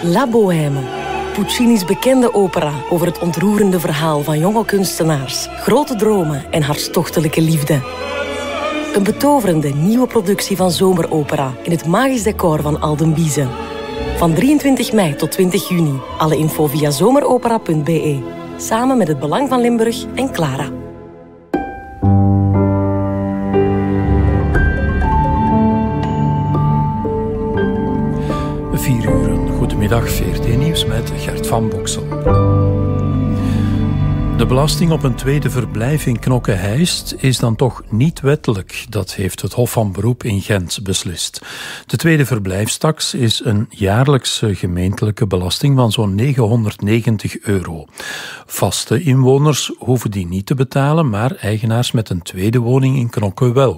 La Bohème. Puccini's bekende opera over het ontroerende verhaal van jonge kunstenaars, grote dromen en hartstochtelijke liefde. Een betoverende nieuwe productie van zomeropera in het magisch decor van Alden Biezen. Van 23 mei tot 20 juni. Alle info via zomeropera.be. Samen met het Belang van Limburg en Clara. Goedemiddag, VRT Nieuws met Gert van Boksel. De belasting op een tweede verblijf in Knokke-Heist is dan toch niet wettelijk. Dat heeft het Hof van Beroep in Gent beslist. De tweede verblijfstaks is een jaarlijkse gemeentelijke belasting van zo'n €990. Vaste inwoners hoeven die niet te betalen, maar eigenaars met een tweede woning in Knokke wel.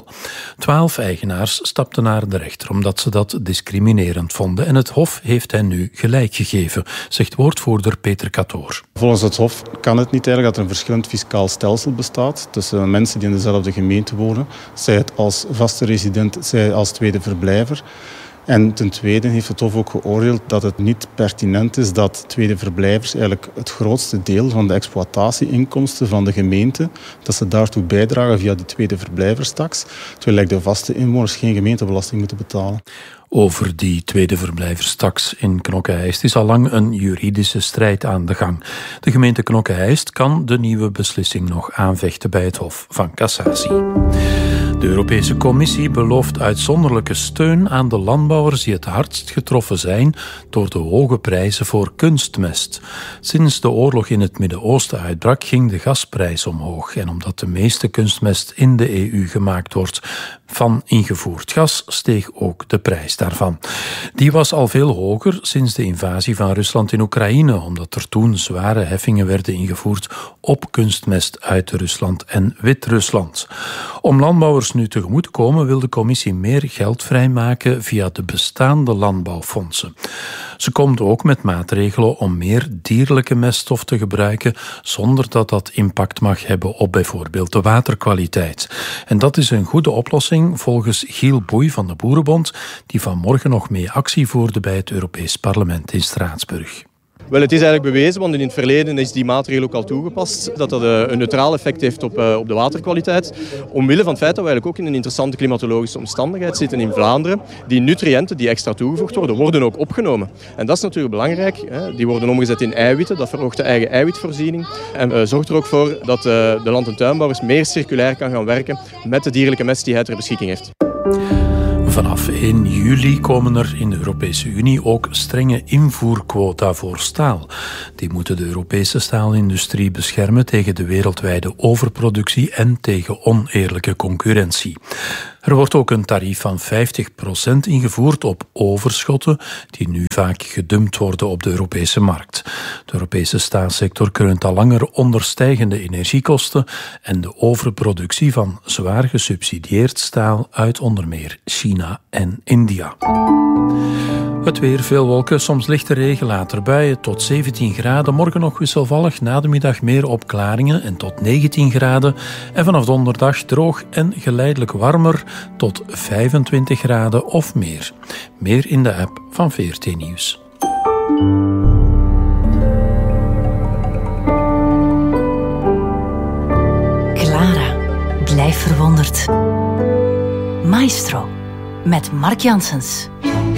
12 eigenaars stapten naar de rechter omdat ze dat discriminerend vonden. En het Hof heeft hen nu gelijk gegeven, zegt woordvoerder Peter Catoor. Volgens het Hof kan het niet eigenlijk dat er een verschillend fiscaal stelsel bestaat tussen mensen die in dezelfde gemeente wonen, zij het als vaste resident, zij als tweede verblijver. En ten tweede heeft het Hof ook geoordeeld dat het niet pertinent is dat tweede verblijvers eigenlijk het grootste deel van de exploitatieinkomsten van de gemeente, dat ze daartoe bijdragen via die tweede verblijverstaks, terwijl de vaste inwoners geen gemeentebelasting moeten betalen. Over die tweede verblijverstaks in Knokke-Heist is al lang een juridische strijd aan de gang. De gemeente Knokke-Heist kan de nieuwe beslissing nog aanvechten bij het Hof van Cassatie. De Europese Commissie belooft uitzonderlijke steun aan de landbouwers die het hardst getroffen zijn door de hoge prijzen voor kunstmest. Sinds de oorlog in het Midden-Oosten uitbrak, ging de gasprijs omhoog. En omdat de meeste kunstmest in de EU gemaakt wordt van ingevoerd gas, steeg ook de prijs daarvan. Die was al veel hoger sinds de invasie van Rusland in Oekraïne, omdat er toen zware heffingen werden ingevoerd op kunstmest uit Rusland en Wit-Rusland. Om landbouwers nu tegemoet te komen, wil de Commissie meer geld vrijmaken via de bestaande landbouwfondsen. Ze komt ook met maatregelen om meer dierlijke meststof te gebruiken, zonder dat dat impact mag hebben op bijvoorbeeld de waterkwaliteit. En dat is een goede oplossing volgens Giel Boei van de Boerenbond, die vanmorgen nog mee actie voerde bij het Europees Parlement in Straatsburg. Wel, het is eigenlijk bewezen, want in het verleden is die maatregel ook al toegepast, dat dat een neutraal effect heeft op de waterkwaliteit. Omwille van het feit dat we eigenlijk ook in een interessante klimatologische omstandigheid zitten in Vlaanderen. Die nutriënten die extra toegevoegd worden, worden ook opgenomen. En dat is natuurlijk belangrijk. Hè. Die worden omgezet in eiwitten, dat verhoogt de eigen eiwitvoorziening. En zorgt er ook voor dat de land- en tuinbouwers meer circulair kan gaan werken met de dierlijke mest die hij ter beschikking heeft. Vanaf 1 juli komen er in de Europese Unie ook strenge invoerquota voor staal. Die moeten de Europese staalindustrie beschermen tegen de wereldwijde overproductie en tegen oneerlijke concurrentie. Er wordt ook een tarief van 50% ingevoerd op overschotten die nu vaak gedumpt worden op de Europese markt. De Europese staatssector kreunt al langer onder stijgende energiekosten en de overproductie van zwaar gesubsidieerd staal uit onder meer China en India. Het weer, veel wolken, soms lichte regen, later buien, tot 17 graden. Morgen nog wisselvallig, na de middag meer opklaringen en tot 19 graden. En vanaf donderdag droog en geleidelijk warmer tot 25 graden of meer. Meer in de app van VRT Nieuws. Clara, blijf verwonderd. Maestro, met Mark Janssens.